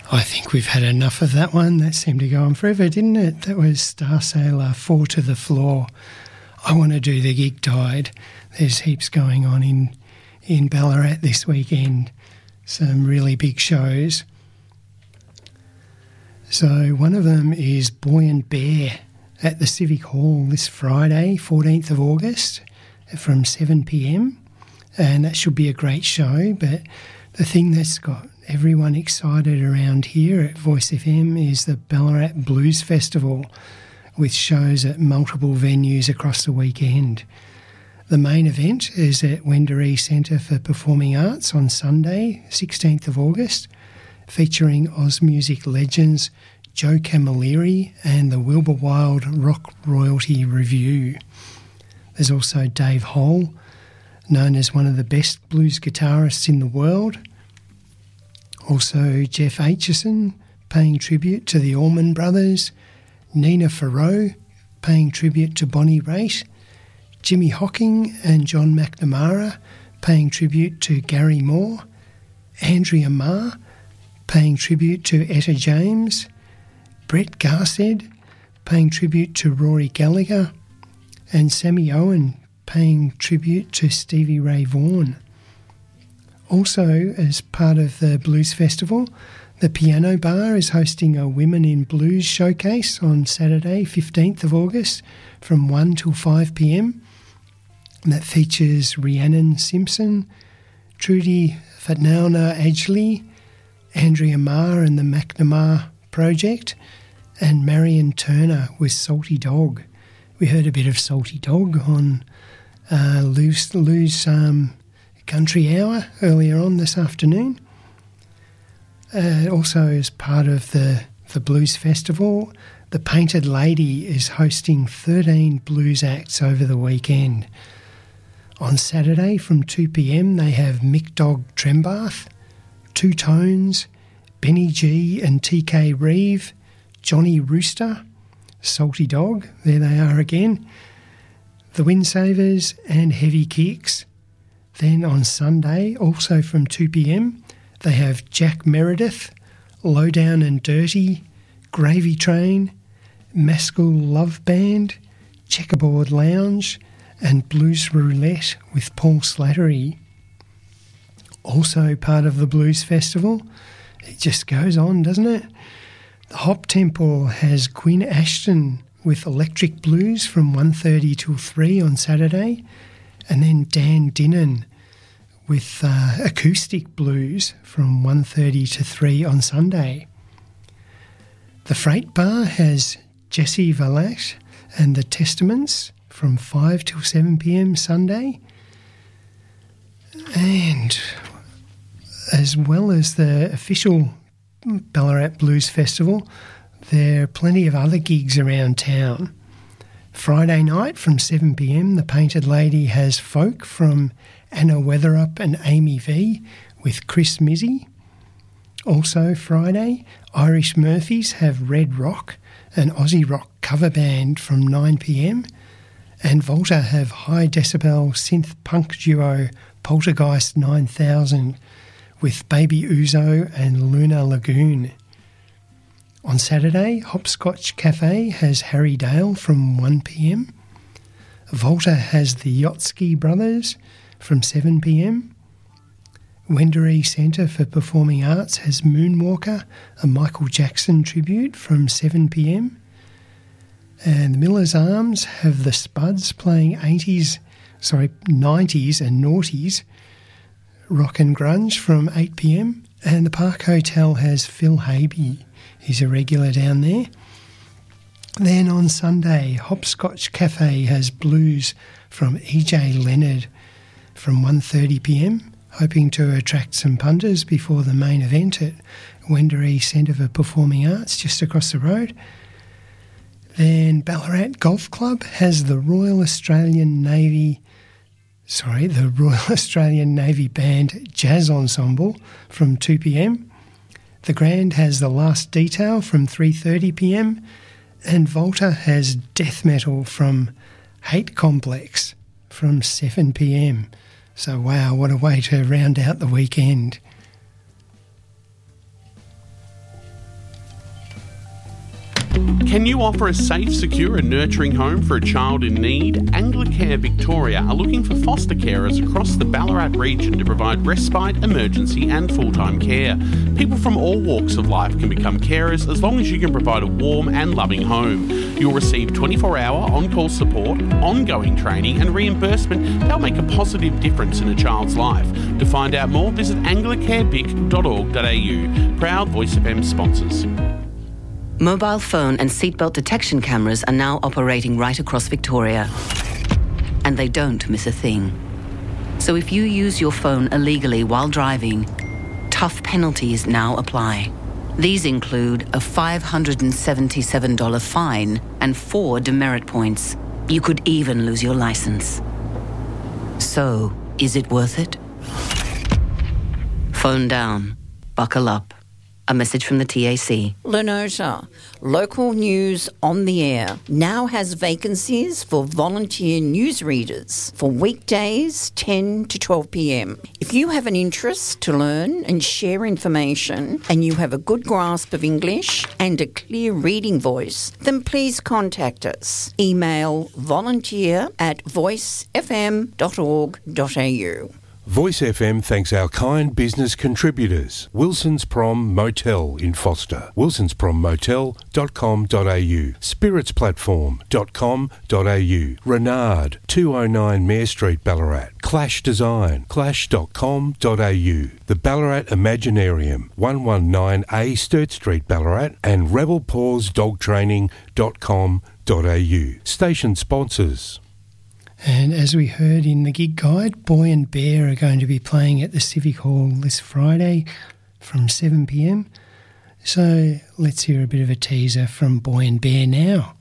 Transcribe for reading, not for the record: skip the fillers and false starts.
I think we've had enough of that one. That seemed to go on forever, didn't it? That was Star Sailor, Four to the Floor. I Want to Do the Gig Tide. There's heaps going on in Ballarat this weekend. Some really big shows. So one of them is Boy and Bear at the Civic Hall this Friday, 14th of August, from 7 p.m. And that should be a great show. But the thing that's got everyone excited around here at Voice FM is the Ballarat Blues Festival, with shows at multiple venues across the weekend. The main event is at Wendouree Centre for Performing Arts on Sunday, 16th of August, featuring Oz music legends Joe Camilleri and the Wilbur Wilde Rock Royalty Review. There's also Dave Hole, known as one of the best blues guitarists in the world. Also Jeff Aitchison, paying tribute to the Allman Brothers. Nina Farrow, paying tribute to Bonnie Raitt. Jimmy Hocking and John McNamara, paying tribute to Gary Moore. Andrea Marr, paying tribute to Etta James. Brett Garsed, paying tribute to Rory Gallagher. And Sammy Owen, paying tribute to Stevie Ray Vaughan. Also, as part of the Blues Festival, the Piano Bar is hosting a Women in Blues showcase on Saturday, 15th of August, from 1 till 5 p.m. That features Rhiannon Simpson, Trudy Fatnauna Adgley, Andrea Marr and the McNamara Project, and Marion Turner with Salty Dog. We heard a bit of Salty Dog on Lou's Country Hour earlier on this afternoon. Also as part of the Blues Festival, the Painted Lady is hosting 13 blues acts over the weekend. On Saturday from 2 p.m. they have Mick Dog Trembath, Two Tones, Benny G and TK Reeve, Johnny Rooster, Salty Dog, there they are again, the Windsavers and Heavy Kicks. Then on Sunday, also from 2 p.m, they have Jack Meredith, Lowdown and Dirty, Gravy Train, Maskell Love Band, Checkerboard Lounge, and Blues Roulette with Paul Slattery. Also part of the Blues Festival, it just goes on, doesn't it? The Hop Temple has Quinn Ashton with Electric Blues from 1:30 till 3 on Saturday, and then Dan Dinnan with Acoustic Blues from 1:30 to 3 on Sunday. The Freight Bar has Jesse Valash and the Testaments from 5 till 7 p.m. Sunday. And as well as the official Ballarat Blues Festival, there are plenty of other gigs around town. Friday night from 7 p.m, the Painted Lady has folk from Anna Weatherup and Amy V with Chris Mizzy. Also Friday, Irish Murphys have Red Rock, an Aussie rock cover band from 9 p.m, and Volta have high decibel synth punk duo Poltergeist 9000 with Baby Uzo and Luna Lagoon. On Saturday, Hopscotch Cafe has Harry Dale from 1 p.m. Volta has the Yotsky Brothers from 7 p.m. Wendouree Centre for Performing Arts has Moonwalker, a Michael Jackson tribute from 7 p.m. And the Miller's Arms have the Spuds playing 90s and noughties rock and grunge from 8 p.m. And the Park Hotel has Phil Habe. He's a regular down there. Then on Sunday, Hopscotch Cafe has blues from E.J. Leonard from 1:30 p.m, hoping to attract some punters before the main event at Wendouree Centre for Performing Arts just across the road. Then Ballarat Golf Club has the Royal Australian Navy Band Jazz Ensemble from 2 p.m. The Grand has The Last Detail from 3:30 p.m, and Volta has Death Metal from Hate Complex from 7 p.m. So wow, what a way to round out the weekend. Can you offer a safe, secure and nurturing home for a child in need? Anglicare Victoria are looking for foster carers across the Ballarat region to provide respite, emergency and full-time care. People from all walks of life can become carers as long as you can provide a warm and loving home. You'll receive 24-hour on-call support, ongoing training and reimbursement to help make a positive difference in a child's life. To find out more, visit anglicarevic.org.au. Proud Voice FM sponsors. Mobile phone and seatbelt detection cameras are now operating right across Victoria. And they don't miss a thing. So if you use your phone illegally while driving, tough penalties now apply. These include a $577 fine and 4 demerit points. You could even lose your license. So, is it worth it? Phone down. Buckle up. A message from the TAC. Lenota, local news on the air, now has vacancies for volunteer newsreaders for weekdays 10 to 12 p.m. If you have an interest to learn and share information and you have a good grasp of English and a clear reading voice, then please contact us. Email volunteer@voicefm.org.au. Voice FM thanks our kind business contributors. Wilson's Prom Motel in Foster, wilsonsprommotel.com.au, spiritsplatform.com.au, Renard, 209 Mare Street, Ballarat, Clash Design, clash.com.au, the Ballarat Imaginarium, 119A Sturt Street, Ballarat, and rebelpawsdogtraining.com.au. Station sponsors. And as we heard in the gig guide, Boy and Bear are going to be playing at the Civic Hall this Friday from 7 p.m. So let's hear a bit of a teaser from Boy and Bear now.